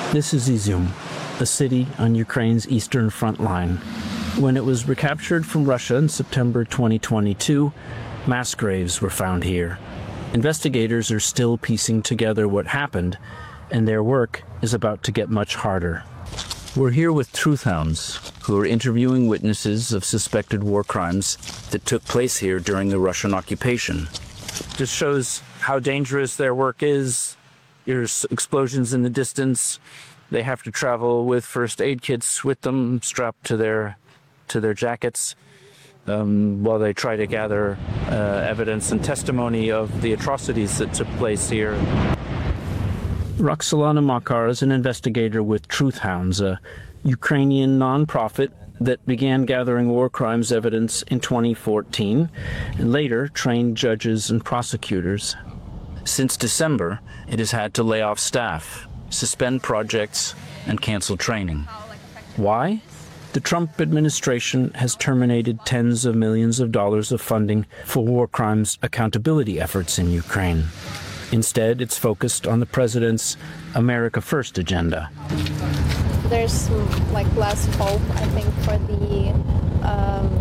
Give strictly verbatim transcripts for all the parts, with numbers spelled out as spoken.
This is Izum, a city on Ukraine's eastern front line. When it was recaptured from Russia in September twenty twenty-two, mass graves were found here. Investigators are still piecing together what happened, and their work is about to get much harder. We're here with truth hounds, who are interviewing witnesses of suspected war crimes that took place here during the Russian occupation. Just shows how dangerous their work is. There's explosions in the distance. They have to travel with first aid kits with them, strapped to their to their jackets, um, while they try to gather uh, evidence and testimony of the atrocities that took place here. Roxolana Makar is an investigator with Truth Hounds, a Ukrainian nonprofit that began gathering war crimes evidence in twenty fourteen and later trained judges and prosecutors. Since December, it has had to lay off staff, suspend projects, and cancel training. Why? The Trump administration has terminated tens of millions of dollars of funding for war crimes accountability efforts in Ukraine. Instead, it's focused on the president's America First agenda. There's like less hope, I think, for the um,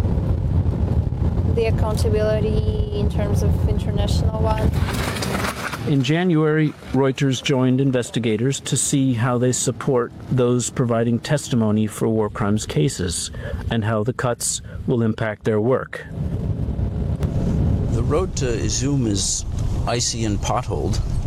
the accountability in terms of international one. In January, Reuters joined investigators to see how they support those providing testimony for war crimes cases and how the cuts will impact their work. The road to Izum is icy and potholed.